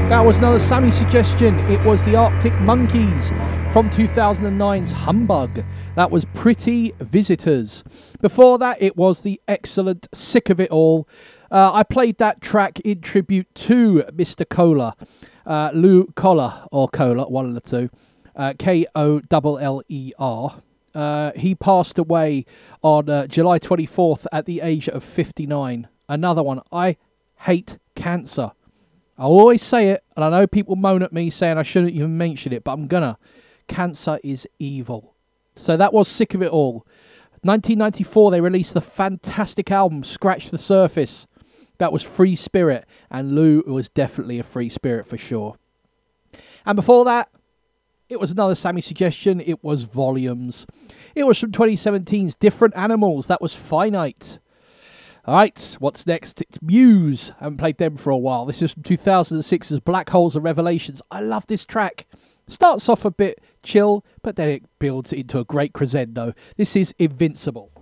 That was another Sammy suggestion. It was the Arctic Monkeys from 2009's Humbug. That was Pretty Visitors. Before that, it was the excellent Sick of It All. I played that track in tribute to Mr. Kohler, Lou Kohler, or Kohler, one of the two, Koller. He passed away on July 24th at the age of 59. Another one. I hate cancer. I always say it, and I know people moan at me saying I shouldn't even mention it, but I'm gonna. Cancer is evil. So that was Sick of It All. 1994, they released the fantastic album Scratch the Surface. That was Free Spirit, and Lou was definitely a free spirit for sure. And before that, it was another Sammy suggestion. It was Volumes. It was from 2017's Different Animals. That was Finite. Alright, what's next? It's Muse. I haven't played them for a while. This is from 2006's Black Holes and Revelations. I love this track. Starts off a bit chill, but then it builds into a great crescendo. This is Invincible.